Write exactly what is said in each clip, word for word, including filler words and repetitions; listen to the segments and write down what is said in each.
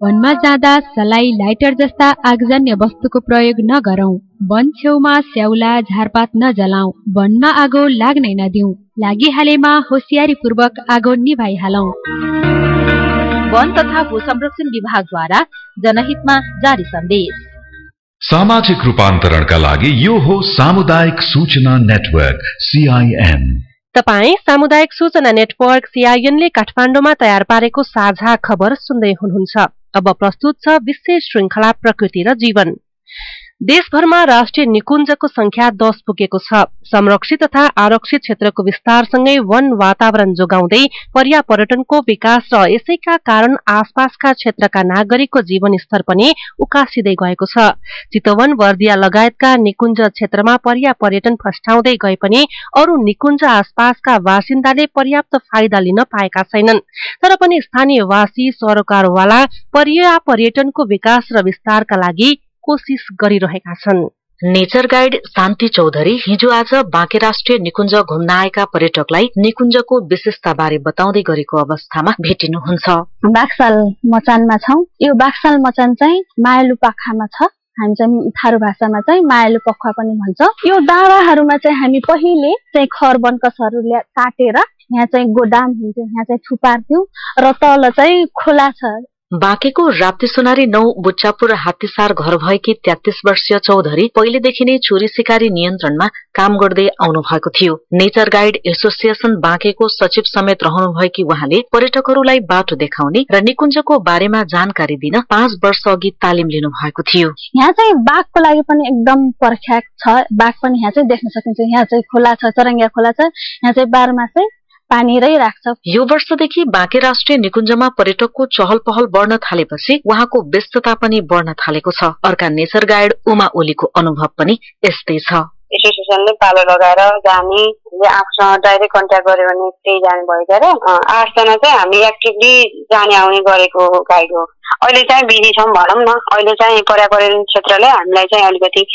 वनमा जाँदा सलाई, लाइटर जस्ता आगजन्य वस्तुको प्रयोग नगरौं। वन छेउमा स्याउला, झारपात नजलाऊ। वनमा आगो लाग्नै नदिऊ। लागिहालेमा होसियारीपूर्वक आगो निभाइहालौं। वन तथा भू संरक्षण विभागद्वारा जनहितमा जारी सन्देश। सामाजिक रूपान्तरणका लागि यो हो सामुदायिक सूचना नेटवर्क सीआईएन। तपाई सामुदायिक सूचना नेटवर्क सीआईएन ले काठमाडौँमा तयार पारेको साझा खबर सुन्दै हुनुहुन्छ। अब प्रस्तुत छ विशेष श्रृंखला प्रकृति र जीवन। देशभरमा राष्ट्रिय निकुञ्जको संख्या दस पुगेको छ। संरक्षित तथा आरक्षित क्षेत्रको विस्तारसँगै वन वातावरण जोगाउँदै पर्यापर्यटनको विकास र यसैका कारण आसपासका क्षेत्रका नागरिकको जीवनस्तर पनि उकासिँदै गएको छ। चितवन, बर्दिया लगायतका निकुञ्ज क्षेत्रमा पर्यापर्यटन फस्टाउँदै गए पनि अरू निकुञ्ज आसपासका बासिन्दाले पर्याप्त फाइदा लिन पाएका छैनन्। तर पनि स्थानीयवासी सरोकारवाला पर्यापर्यटनको विकास र विस्तारका लागि कोशिश गरिरहेका छन्। नेचर गाइड शान्ति चौधरी हिजो आज बाँके राष्ट्रिय निकुञ्ज घुम्न आएका पर्यटकलाई निकुञ्जको विशेषताबारे बताउँदै गरेको अवस्थामा भेटिनुहुन्छ। बाक्साल मचानमा छौं। यो बाक्साल मचान चाहिँ मायालु पाखामा छ। हामी चाहिँ थारू भाषामा चाहिँ मायालु पखुवा पनि भन्छ। यो डाँडाहरूमा चाहिँ हामी पहिले चाहिँ खर वनकसहरूले काटेर यहाँ चाहिँ गोदाम हुन्थ्यो, यहाँ चाहिँ थुपार्थ्यौं र तल चाहिँ खोला छ। बाँकेको राप्ती सोनारी नौ बुच्चापुर हात्तीसार घर भएकी तेत्तीस वर्षीय चौधरी पहिलेदेखि नै चोरी सिकारी नियन्त्रणमा काम गर्दै आउनु भएको थियो। नेचर गाइड एसोसिएसन बाँकेको सचिव समेत रहनु भएकी उहाँले पर्यटकहरूलाई बाटो देखाउने र निकुञ्जको बारेमा जानकारी दिन पाँच वर्ष अघि तालिम लिनु भएको थियो। यहाँ चाहिँ बाघको लागि पनि एकदम पर्फ्याक्ट छ। बाघ पनि यहाँ चाहिँ देख्न सकिन्छ। यहाँ चाहिँ खोला छ, चरङ्गिया खोला छ। यहाँ चाहिँ बाह्रमासै पानी रहिराख्छ। यो वर्षदेखि बाँके राष्ट्रिय निकुञ्जमा पर्यटकको चहल पहल बढ्न थालेपछि उहाँको व्यस्तता पनि बढ्न थालेको छ। अर्का नेचर गाइड उमा ओलीको अनुभव पनि यस्तै छ। एसोसिएसनले पालो लगाएर जाने, आफूसँग डाइरेक्ट कन्ट्याक्ट गर्यो भने त्यही जाने भएका र आठजना चाहिँ हामी एक्टिभली जाने आउने गरेको गाइड हो। अहिले चाहिँ बिजी छौँ भनौँ न। अहिले चाहिँ पर्यावरण क्षेत्रले हामीलाई चाहिँ अलिकति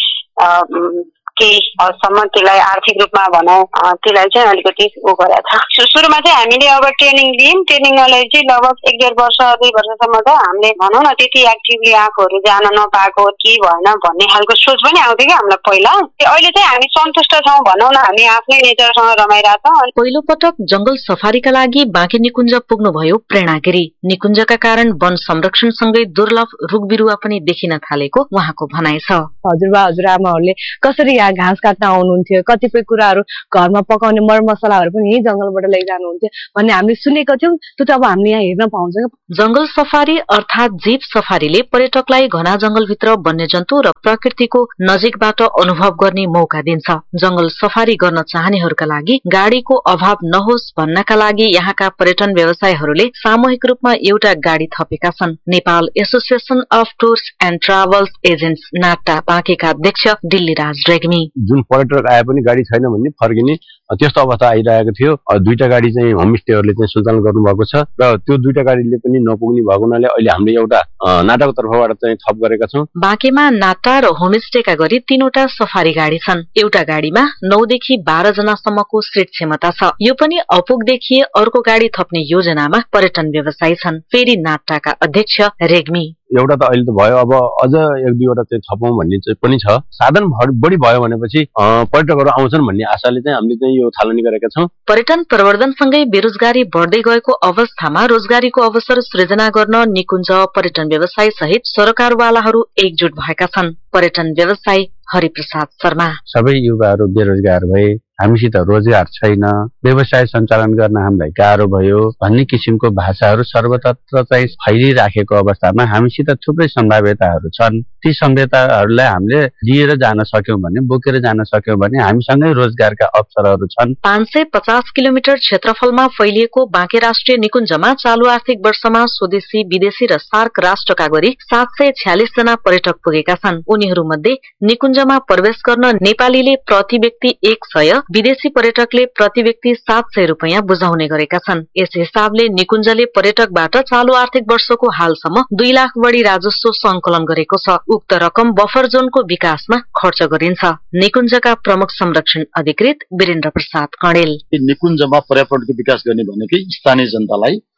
केही हदसम्म त्यसलाई आर्थिक रूपमा भनौँ त्यसलाई चाहिँ अलिकति उ गरेको छ। सुरुमा चाहिँ हामीले अब ट्रेनिङ दियौँ। ट्रेनिङलाई चाहिँ लगभग एक डेढ वर्ष दुई वर्षसम्म त हामीले भनौँ न त्यति एक्टिभली आफूहरू जान नपाएको के भएन भन्ने खालको सोच पनि आउँथ्यो कि हामीलाई पहिला। अहिले चाहिँ हामी सन्तुष्ट छौँ भनौँ न। हामी आफ्नै नेचरसँग रमाइरहेछौँ। पहिलो पटक जंगल सफारीका लागि बाँके निकुञ्ज पुग्नुभयो प्रेरणा गिरी। निकुञ्जका कारण वन संरक्षणसँगै दुर्लभ रुख बिरुवा पनि देखिन थालेको उहाँको भनाइ छ। हजुरबा हजुरआमाहरूले कसरी यहाँ घाँस काट्न आउनुहुन्थ्यो, कतिपय कुराहरू घरमा पकाउने मरमसलाहरू पनि यही जंगलबाट लैजानुहुन्थ्यो भन्ने हामीले सुनेको थियौँ। त्यो त अब हामीले यहाँ हेर्न पाउँछौँ। जंगल सफारी अर्थात जीप सफारीले पर्यटकलाई घना जंगलभित्र वन्यजन्तु र प्रकृतिको नजिकबाट अनुभव गर्ने मौका दिन्छ। जंगल सफारी गर्न चाहनेहरूका लागि गाडीको अभाव नहोस् भन्नका लागि यहाँका पर्यटन व्यवसायीहरूले सामूहिक रूपमा एउटा गाडी थपेका छन्। Nepal association of tours and travels agents NATA बाँकेका अध्यक्ष दिल्लीराज रेग्मी। जुन पर्यटक आए पनि गाडी छैन भन्ने फर्किने त्यस्तो अवस्था आइरहेको थियो। दुईटा गाडी चाहिँ होमस्टेहरूले चाहिँ सञ्चालन गर्नुभएको छ र त्यो दुईटा गाडीले पनि नपुग्ने भएको हुनाले अहिले हामीले एउटा नाटाको तर्फबाट चाहिँ थप गरेका छौँ। बाँकेमा नाटा र होमस्टेका गरी तीनवटा सफारी गाडी छन्। एउटा गाडीमा नौदेखि बाह्र जनासम्मको सिट क्षमता छ। यो पनि अपुग देखिए अर्को गाडी थप्ने योजनामा पर्यटन व्यवसायी छन्। फेरि नाटाका अध्यक्ष रेग्मी। एउटा त अहिले त भयो, अब अझ एक दुईवटा चाहिँ थपौँ भन्ने चाहिँ पनि छ। साधन बढी भयो भनेपछि पर्यटकहरू आउँछन् भन्ने आशाले चाहिँ हामीले चाहिँ यो थालनी गरेका छौँ। पर्यटन प्रवर्धनसँगै बेरोजगारी बढ्दै गएको अवस्थामा रोजगारीको अवसर सृजना गर्न निकुञ्ज पर्यटन व्यवसाय सहित सरकारवालाहरू एकजुट भएका छन्। पर्यटन व्यवसायी हरिप्रसाद शर्मा। सबै युवाहरू बेरोजगार भए, हामीसित रोजगार छैन, व्यवसाय सञ्चालन गर्न हामीलाई गाह्रो भयो भन्ने किसिमको भाषाहरू सर्वत्र चाहिँ फैलिराखेको अवस्थामा हामीसित थुप्रै सम्भाव्यताहरू छन्। ती सम्भाव्यताहरूलाई हामीले लिएर जान सक्यौं भने, बोकेर जान सक्यौं भने हामीसँगै रोजगारका अवसरहरू छन्। पाँच सय पचास किलोमिटर क्षेत्रफलमा फैलिएको बाँके राष्ट्रिय निकुञ्जमा चालु आर्थिक वर्षमा स्वदेशी, विदेशी र सार्क राष्ट्रका गरी सात सय छ्यालिस जना पर्यटक पुगेका छन्। उनीहरूमध्ये निकुञ्जमा प्रवेश गर्न नेपालीले प्रति व्यक्ति एक सय, विदेशी पर्यटकले प्रति व्यक्ति सात सय रुपियाँ बुझाउने गरेका छन्। यस हिसाबले निकुञ्जले पर्यटकबाट चालु आर्थिक वर्षको हालसम्म दुई लाख बढी राजस्व संकलन गरेको छ। उक्त रकम बफर जोनको विकासमा खर्च गरिन्छ। निकुञ्जका प्रमुख संरक्षण अधिकृत वीरेन्द्र प्रसाद कणेल। निकुञ्जमा पर्यावरणको विकास गर्ने भनेकै स्थानीय जनतालाई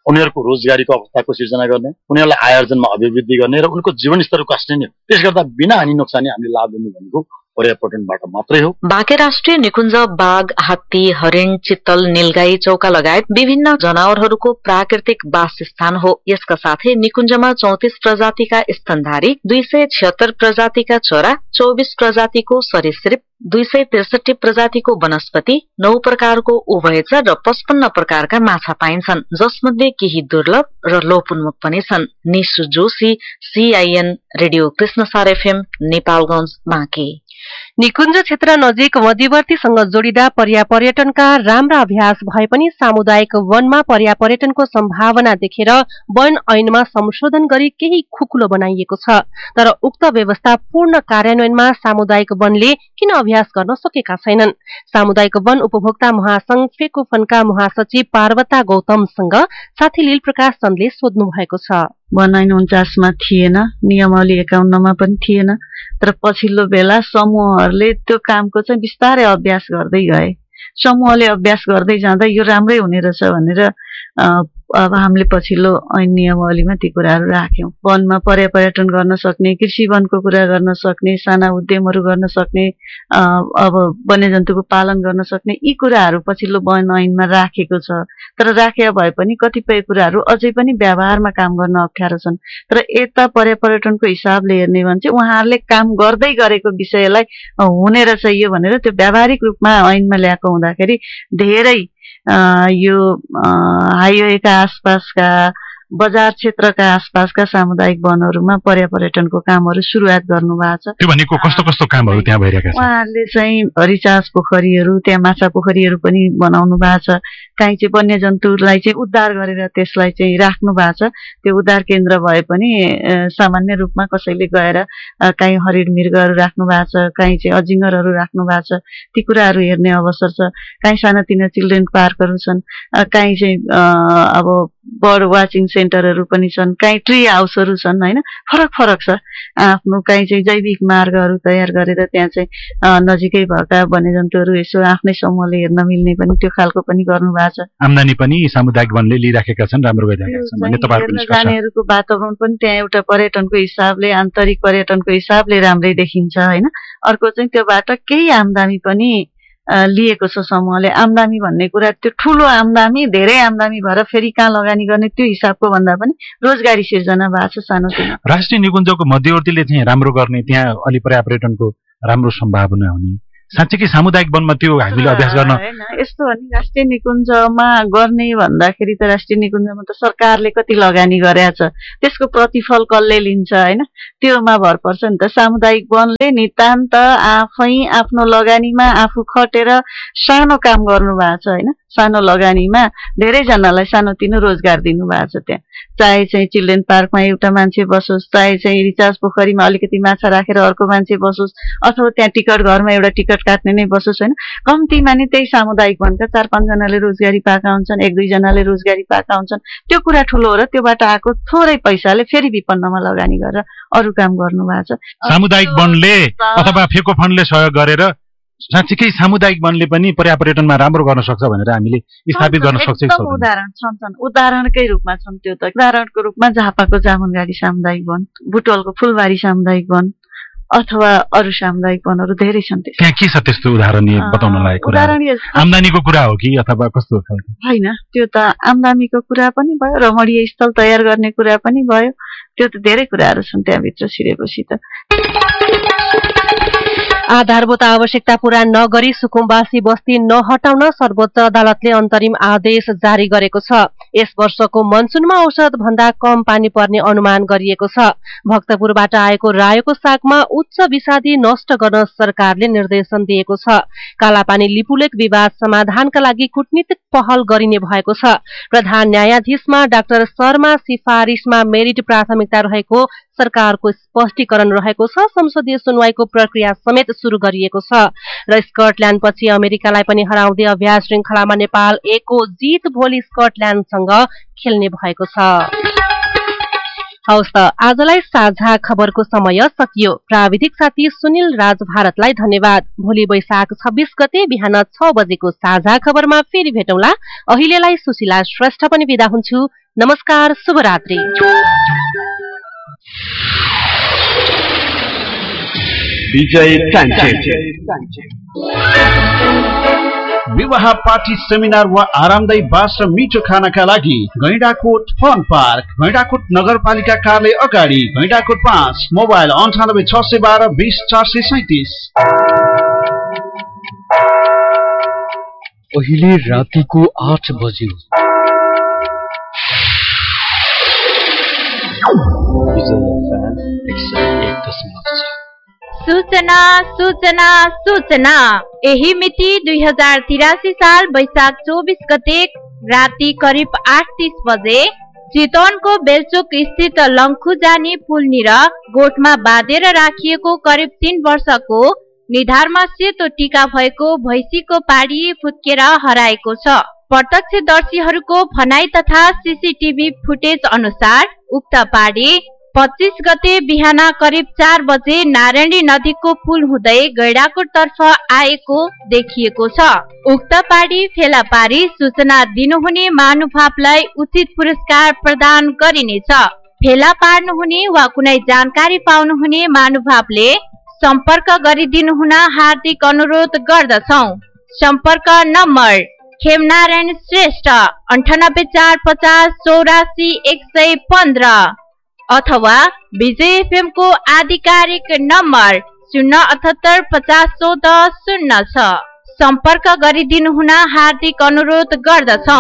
उनीहरूको रोजगारीको अवस्थाको सिर्जना गर्ने, उनीहरूलाई आय आर्जनमा अभिवृद्धि गर्ने र उनको जीवनस्तरको कस्टिने हो। त्यस गर्दा बिना हानि नोक्सानी हामीले लाभ लिने भनेको पर्यावरणबाट मात्रै हो। बाँके राष्ट्रिय निकुञ्ज बाघ, हात्ती, हरिण, चित्तल, नीलगाई, चौका लगायत विभिन्न जनावरहरूको प्राकृतिक वासस्थान हो। यसका साथै निकुञ्जमा चौतिस प्रजातिका स्तनधारी, दुई सय छिहत्तर प्रजातिका चरा, चौबिस प्रजातिको सरीसृप, दुई सय त्रिसठी प्रजातिको वनस्पति, नौ प्रकारको उभयचर र पचपन्न प्रकारका माछा पाइन्छन्, जसमध्ये केही दुर्लभ र लोपोन्मुख पनि छन्। Nishu Joshi, CIN radio Krishnasar FM, Nepalgunj, Banke. निकुञ्ज क्षेत्र नजिक मध्यवर्तीसँग जोडिँदा पर्या पर्यटनका राम्रा अभ्यास भए पनि सामुदायिक वनमा पर्या पर्यटनको सम्भावना देखेर वन ऐनमा संशोधन गरी केही खुकुलो बनाइएको छ। तर उक्त व्यवस्था पूर्ण कार्यान्वयनमा सामुदायिक वनले किन अभ्यास गर्न सकेका छैनन्? सामुदायिक वन उपभोक्ता महासंघ फेकोफनका महासचिव पार्वता गौतमसँग साथी लील प्रकाश चन्दले सोध्नु भएको छ। वन ऐन उन्चासमा थिएन, नियमावली एकाउन्नमा पनि थिएन, तर पछिल्लो बेला समूहहरूले त्यो कामको चाहिँ बिस्तारै अभ्यास गर्दै गए। समूहले अभ्यास गर्दै जाँदा यो राम्रै हुने रहेछ भनेर अब हामीले पछिल्लो ऐन नियमावलीमा ती कुराहरू राख्यौं। वनमा पर्या पर्यटन गर्न सक्ने, कृषि वनको कुरा गर्न सक्ने, साना उद्यमहरू गर्न सक्ने, अब वन्यजन्तुको पालन गर्न सक्ने, यी कुराहरू पछिल्लो वन ऐनमा राखेको छ। तर राखे भए पनि कतिपय कुराहरू अझै पनि व्यवहारमा काम गर्न अप्ठ्यारो छन्। तर यता पर्या पर्यटनको हिसाबले हेर्ने भने चाहिँ उहाँहरूले काम गर्दै गरेको विषयलाई हुने रहेछ यो भनेर त्यो व्यावहारिक रूपमा ऐनमा ल्याएको हुँदाखेरि धेरै यो हाइवेका आसपासका, बजार क्षेत्रका आसपासका सामुदायिक वनहरूमा पर्या पर्यटनको कामहरू सुरुवात गर्नु भएको छ। त्यो भनेको कस्तो कस्तो कामहरू त्यहाँ भइरहेका छन्? उहाँहरूले चाहिँ रिचार्ज पोखरीहरू, त्यहाँ माछा पोखरीहरू पनि बनाउनु भएको छ। काहीँ चाहिँ वन्यजन्तुलाई चाहिँ उद्धार गरेर त्यसलाई चाहिँ राख्नु भएको छ। त्यो उद्धार केन्द्र भए पनि सामान्य रूपमा कसैले गएर काहीँ हरिण मृगहरू राख्नु भएको छ, काहीँ चाहिँ अजिङ्गरहरू राख्नु भएको छ, ती कुराहरू हेर्ने अवसर छ। काहीँ सानातिना चिल्ड्रेन पार्कहरू छन्, काहीँ चाहिँ अब बर्ड वाचिङ सेन्टरहरू पनि छन्, काहीँ ट्री हाउसहरू छन्, होइन, फरक फरक छ। आफ्नो काहीँ चाहिँ जैविक मार्गहरू तयार गरेर त्यहाँ चाहिँ नजिकै भएका वन्यजन्तुहरू यसो आफ्नै समूहले हेर्न मिल्ने पनि त्यो खालको पनि गर्नु भएको छ। आम्दानी पनि सामुदायिक वनले लिइराखेका छन्, राम्रो गरिरहेका छन् भन्ने तपाईहरुको निष्कर्ष। जानेहरूको वातावरण पनि त्यहाँ एउटा पर्यटनको हिसाबले, आन्तरिक पर्यटनको हिसाबले राम्रै देखिन्छ, होइन। अर्को चाहिँ त्योबाट केही आम्दानी पनि लिएको छ समूहले। आम्दानी भन्ने कुरा त्यो ठुलो आम्दानी, धेरै आम्दानी भएर फेरि कहाँ लगानी गर्ने त्यो हिसाबको भन्दा पनि रोजगारी सिर्जना भएको छ सानोतिनो। राष्ट्रिय निकुञ्जको मध्यवर्तीले चाहिँ राम्रो गर्ने, त्यहाँ अलि पर्या पर्यटनको राम्रो सम्भावना हुने, साँच्चै सामुदायिक वनमा त्यो हामीले अभ्यास गर्न यस्तो हो नि। राष्ट्रिय निकुञ्जमा गर्ने भन्दाखेरि त राष्ट्रिय निकुञ्जमा त सरकारले कति लगानी गरेछ, त्यसको प्रतिफल कसले लिन्छ, होइन, त्योमा भर पर्छ नि त। सामुदायिक वनले नितान्त आफै आफ्नो लगानीमा आफू खटेर सानो काम गर्नु भएको छ, होइन। सानो लगानीमा धेरैजनालाई सानोतिनो रोजगार दिनु भएको छ। त्यहाँ चाहे चाहिँ चिल्ड्रेन पार्कमा एउटा मान्छे बसोस्, चाहे चाहिँ रिचार्ज पोखरीमा अलिकति माछा राखेर अर्को मान्छे बसोस्, अथवा त्यहाँ टिकट घरमा एउटा टिकट काट्ने नै बसोस्, होइन। कम्तीमा नि त्यही सामुदायिक वनका चार पाँचजनाले रोजगारी पाएका हुन्छन्, एक दुईजनाले रोजगारी पाएका हुन्छन्। त्यो कुरा ठुलो हो र त्योबाट आएको थोरै पैसाले फेरि विपन्नमा लगानी गरेर अरू काम गर्नु भएको छ। सामुदायिक वनले अथवा फेको फन्डले सहयोग गरेर साँच्चीकै सामुदायिक वनले पनि पर्या पर्यटनमा राम्रो गर्न सक्छ भनेर हामीले स्थापित गर्न सक्छ। उदाहरण छन् छन् उदाहरणकै रूपमा छन्। त्यो त उदाहरणको रूपमा झापाको जामुनगाडी सामुदायिक वन, बुटवलको फुलबारी सामुदायिक वन अथवा अरू सामुदायिक वनहरू धेरै छन्। त्यहाँ के छ त्यस्तो उदाहरणीय बताउन लागेको? आम्दानीको कुरा हो कि अथवा कस्तो होइन? त्यो त आम्दानीको कुरा पनि भयो, रमणीय स्थल तयार गर्ने कुरा पनि भयो, त्यो त धेरै कुराहरू छन् त्यहाँभित्र छिरेपछि त। आधारभूत आवश्यकता पूरा नगरी सुकुम्बासी बस्ती नहटाउन सर्वोच्च अदालतले अन्तरिम आदेश जारी गरेको छ। यस वर्षको मनसुनमा औसत भन्दा कम पानी पर्ने अनुमान गरिएको छ। भक्तपुरबाट आएको रायोको सागमा उच्च विषादी नष्ट गर्न सरकारले निर्देशन दिएको छ। कालापानी लिपुलेक विवाद समाधानका लागि कूटनीतिक पहल गरिने भएको छ। प्रधान न्यायाधीशमा डाक्टर शर्मा सिफारिसमा मेरिट प्राथमिकता रहेको सरकारको स्पष्टीकरण रहेको छ। संसदीय सुनवाईको प्रक्रिया समेत शुरू गरिएको छ र स्कटल्याण्डपछि अमेरिकालाई पनि हराउँदै अभ्यास श्रृंखलामा नेपाल एकको जित भोलि स्कटल्याण्डसँग खेल्ने भएको छ। हवस् त आजलाई साझा खबरको समय सकियो। प्राविधिक साथी सुनिल राज भारतलाई धन्यवाद। भोलि वैशाख छब्बीस गते बिहान छ बजेको साझा खबरमा फेरि भेटौँला। अहिलेलाई सुशीला श्रेष्ठ पनि बिदा हुन्छु। नमस्कार, शुभरात्रि। विजय विवाह पार्टी सेमिनार वा आरामदायी बास र मिठो खानाका लागि गैंडाकोट फन पार्क, गैंडाकोट नगरपालिका कार्यालय अगाडि, गैंडाकोट पाँच, मोबाइल अन्ठानब्बे छ सय बाह्र बीस चार सय सैतिस। अहिले रातिको आठ बज्यो। सूचना सूचना सूचना यही मिति दुई हजार तिरासी साल वैशाख चौबीस गते राति करिब आठ तीस बजे चितवनको बेलचोक स्थित लङ्खुजानी पुलनिर गोठमा बाँधेर राखिएको करिब तीन वर्षको निधारमा सेतो टीका भएको भैँसीको पाडी फुत्केर हराएको छ। प्रत्यक्षदर्शीहरूको भनाई तथा सीसीटीभी फुटेज अनुसार उक्त पाडी पच्चीस गते बिहान करिब चार बजे नारायणी नदीको पुल हुँदै गैंडाकोट तर्फ आएको देखिएको छ। उक्त पाडी फेला पारी सूचना दिनुहुने महानुभावलाई उचित पुरस्कार प्रदान गरिनेछ। फेला पार्नुहुने वा कुनै जानकारी पाउनुहुने महानुभावले सम्पर्क गरिदिनु हुन हार्दिक अनुरोध गर्दछौ। सम्पर्क नम्बर खेमनारायण श्रेष्ठ अन्ठानब्बे चार पचास चौरासी एक सय पन्ध्र अथवा विजय एफएम को आधिकारिक नम्बर शून्य अठहत्तर पचास चौध शून्य छ। सम्पर्क गरिदिनु हुन हार्दिक अनुरोध गर्दछौ।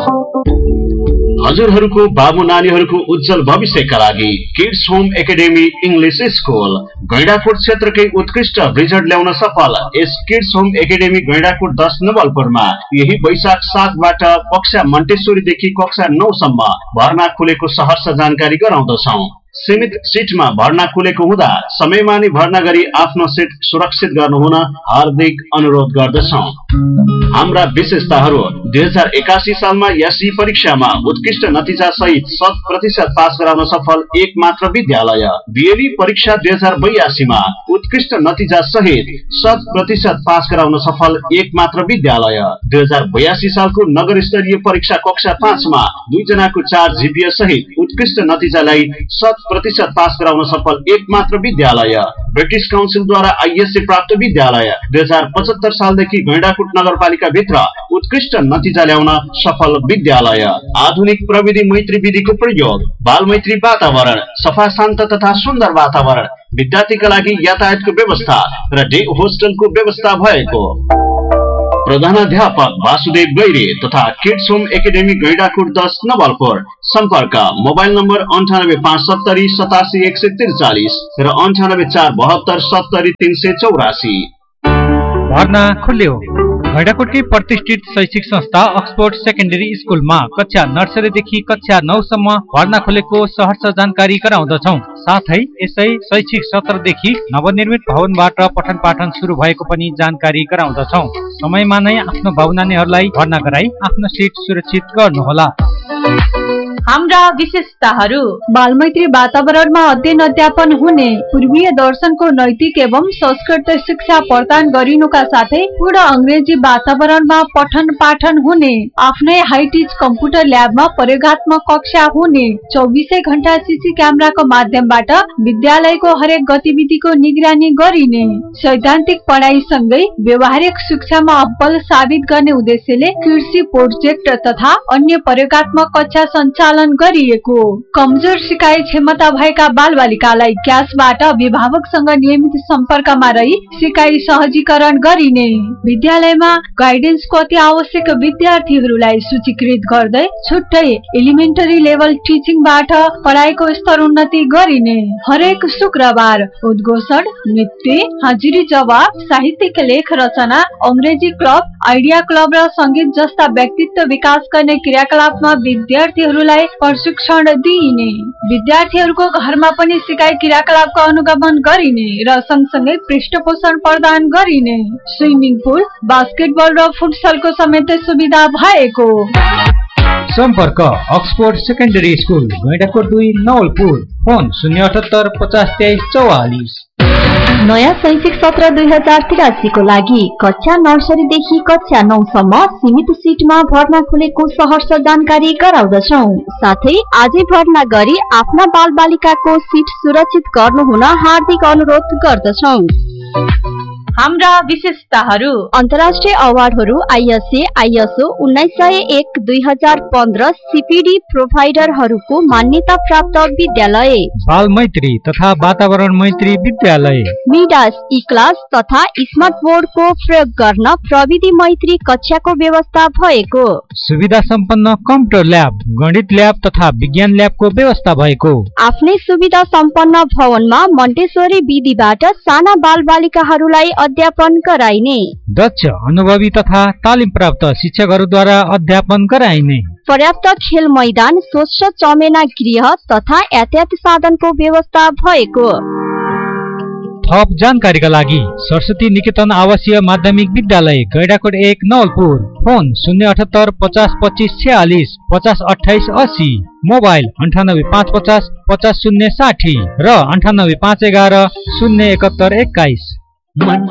हजुरहरूको बाबु नानीहरूको उज्जवल भविष्यका लागि kids home academy English school Gaindakot क्षेत्रकै उत्कृष्ट रिजल्ट ल्याउन सफल यस किड्स होम एकाडेमी गैंडाकोट दस नवलपुरमा यही वैशाख सातबाट कक्षा मन्टेश्वरीदेखि कक्षा नौ सम्म भर्ना खुलेको सहर्ष जानकारी गराउँदछौं। सीमित सीटमा भर्ना खुलेको हुँदा समयमा नै भर्ना गरी आफ्नो सीट सुरक्षित गर्नु हुन हार्दिक अनुरोध गर्दछौं। हाम्रा विशेषताहरू दुई हजार एकासी सालमा एसई परीक्षामा उत्कृष्ट नतिजा सहित शत प्रतिशत पास गराउन सफल एक मात्र विद्यालय। बीएलई परीक्षा दुई हजार बयासीमा उत्कृष्ट नतिजा सहित शत प्रतिशत पास गराउन सफल एक मात्र विद्यालय। दुई हजार बयासी सालको नगर स्तरीय परीक्षा कक्षा पाँचमा दुईजनाको चार जीपीएस सहित उत्कृष्ट नतिजालाई शत प्रतिशत पास गराउन सफल एक मात्र विद्यालय। ब्रिटिश काउन्सिलद्वारा आईएससी प्राप्त विद्यालय। दुई हजार पचहत्तर सालदेखि गैंडाकोट नगरपालिका भित्र उत्कृष्ट नतिजा ल्याउन सफल विद्यालय। आधुनिक प्रविधि मैत्री विधिको प्रयोग, बाल मैत्री वातावरण, सफा शान्त तथा सुन्दर वातावरण, विद्यार्थीका लागि यातायातको व्यवस्था र डे होस्टलको व्यवस्था भएको। प्रधानाध्यापक वासुदेव गैरे तथा किड्स होम एकाडेमी गैंडाकोट दस नवलपुर। सम्पर्क मोबाइल नम्बर अन्ठानब्बे पाँच सत्तरी सतासी एक सय त्रिचालिस र अन्ठानब्बे चार बहत्तर सत्तरी तीन सय चौरासी। भर्ना खुल्यो। गैंडाकोटकै प्रतिष्ठित शैक्षिक संस्था अक्सफोर्ड सेकेन्डरी स्कुलमा कक्षा नर्सरीदेखि कक्षा नौ सम्म भर्ना खुलेको सहर्ष जानकारी गराउँदछौं। साथै यसै शैक्षिक सत्रदेखि नवनिर्मित भवनबाट पठन पाठन सुरु भएको पनि जानकारी गराउँदछौं। समयमा नै आफ्नो बाबुनानीहरूलाई भर्ना गराई आफ्नो सीट सुरक्षित गर्नुहोला। हाम्रा विशेषताहरू बालमैत्री वातावरणमा अध्ययन अध्यापन हुने, पूर्वीय दर्शनको नैतिक एवं संस्कृत शिक्षा प्रदान गरिनुका साथै पूर्ण अंग्रेजी वातावरणमा पठन पाठन हुने, आफ्नै हाइटेक कम्प्युटर ल्याबमा प्रयोगात्मक कक्षा हुने, चौबीसै घण्टा सीसी क्यामेराको माध्यमबाट विद्यालयको हरेक गतिविधिको निगरानी गरिने, सैद्धान्तिक पढाइसँगै व्यावहारिक शिक्षामा अब्बल साबित गर्ने उद्देश्यले कृषि प्रोजेक्ट तथा अन्य प्रयोगात्मक कक्षा सञ्चालन गरिएको। कमजोर सिकाइ क्षमता भएका बालबालिकालाई क्यासबाट अभिभावकसँग नियमित सम्पर्कमा रही सिकाइ सहजीकरण गरिने, विद्यालयमा गाइडेन्सको अति आवश्यक विद्यार्थीहरूलाई सूचीकृत गर्दै छुट्टै एलिमेन्टरी लेभल टिचिङबाट पढाइको स्तर उन्नति गरिने, हरेक शुक्रबार उद्घोषण, नृत्य, हाजिरी जवाब, साहित्यिक लेख रचना, अंग्रेजी क्लब, आइडिया क्लब र संगीत जस्ता व्यक्तित्व विकास गर्ने क्रियाकलापमा विद्यार्थीहरूलाई प्रशिक्षण दिइने, विद्यार्थीहरूको घरमा पनि सिकाइ क्रियाकलापको अनुगमन गरिने र सँगसँगै पृष्ठपोषण प्रदान गरिने, स्विमिङ पुल, बास्केटबल र फुटसलको समेत सुविधा भएको। सम्पर्क अक्सफोर्ड सेकेन्डरी स्कुल गैंडाकोट दुई नवलपुर। फोन शून्य अठहत्तर पचास तेइस चौवालिस। नयाँ शैक्षिक सत्र दुई हजार तिरासीको लागि कक्षा नर्सरीदेखि कक्षा नौसम्म सीमित सिटमा भर्ना खुलेको सहर्ष जानकारी गराउँदछौ। साथै आजै भर्ना गरी आफ्ना बालबालिकाको सिट सुरक्षित गर्नुहुन हार्दिक अनुरोध गर्दछौ। हाम्रा विशेषताहरू अन्तर्राष्ट्रिय अवार्डहरू आइएसए आइएसओ उन्नाइस सय एक दुई हजार पन्ध्र सीपीडी प्रोभाइडरहरूको मान्यता प्राप्त विद्यालय, बाल मैत्री तथा वातावरण मैत्री विद्यालय, मिडास ई क्लास तथा स्मार्ट बोर्डको प्रयोग गर्न प्रविधि मैत्री कक्षाको व्यवस्था भएको, सुविधा सम्पन्न कम्प्युटर ल्याब, गणित ल्याब तथा विज्ञान ल्याबको व्यवस्था भएको, आफ्नै सुविधा सम्पन्न भवनमा मन्टेश्वरी विधिबाट साना बालबालिकाहरूलाई अध्यापन गराइने, दक्ष अनुभवी तथा तालिम प्राप्त शिक्षकहरूद्वारा अध्यापन गराइने, पर्याप्त खेल मैदान, स्वच्छ चमेना गृह तथा यातायात साधनको व्यवस्था भएको। थप जानकारीका लागि सरस्वती निकेतन आवासीय माध्यमिक विद्यालय गैडाकोट एक नवलपुर, फोन शून्य अठहत्तर पचास पच्चीस छयालिस पचास अठाइस अस्सी, मोबाइल अन्ठानब्बे पाँच पचास पचास शून्य साठी र अन्ठानब्बे पाँच एघार शून्य एकहत्तर एक्काइस।